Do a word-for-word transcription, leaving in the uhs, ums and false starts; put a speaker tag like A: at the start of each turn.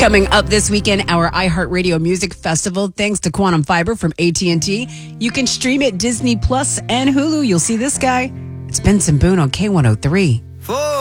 A: Coming up this weekend, our iHeartRadio Music Festival, thanks to Quantum Fiber from A T and T. You can stream it Disney Plus and Hulu. You'll see this guy. It's Benson Boone on K one oh three.
B: For